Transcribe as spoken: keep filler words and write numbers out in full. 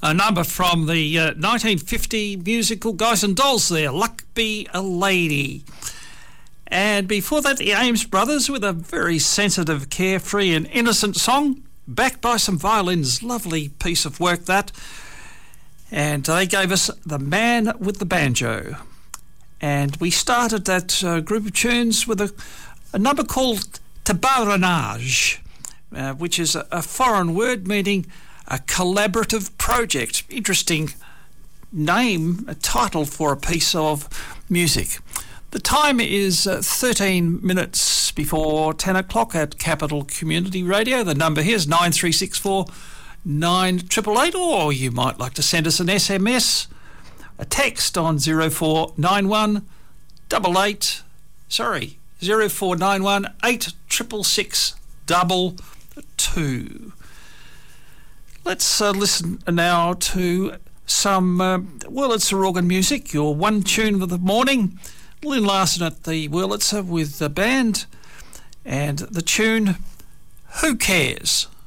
A number from the uh, nineteen fifty musical Guys and Dolls there, Luck Be a Lady. And before that, the Ames Brothers with a very sensitive, carefree and innocent song, backed by some violins. Lovely piece of work, that. And they gave us The Man with the Banjo. And we started that uh, group of tunes with a, a number called Tabarnage, uh, which is a, a foreign word meaning a collaborative project. Interesting name, a title for a piece of music. The time is uh, thirteen minutes before ten o'clock at Capital Community Radio. The number here is nine three six four nine eight eight eight, or you might like to send us an S M S, a text on zero four nine one eight eight, sorry, zero four nine one eight six six double two. Let's uh, listen now to some uh, Wurlitzer organ music, your one tune of the morning. Lynn Larson at the Wurlitzer with the band, and the tune Who Cares?